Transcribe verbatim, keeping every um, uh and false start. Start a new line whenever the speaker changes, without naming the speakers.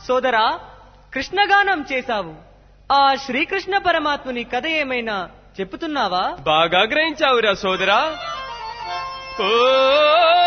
సోదరా, కృష్ణగానం చేశావు. ఆ శ్రీకృష్ణ పరమాత్ముని కథ ఏమైనా చెప్పుతున్నావా?
బాగా గ్రహించావురా సోదరా. ఓ